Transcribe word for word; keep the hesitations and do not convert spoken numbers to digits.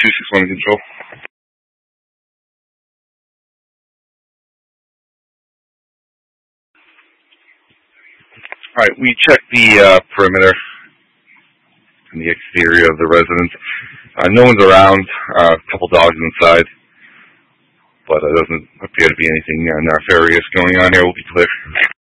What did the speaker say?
two six one control. Alright, we checked the uh, perimeter and the exterior of the residence. Uh, no one's around, uh, a couple dogs inside, but it doesn't appear to be anything uh, nefarious going on here. We'll be clear.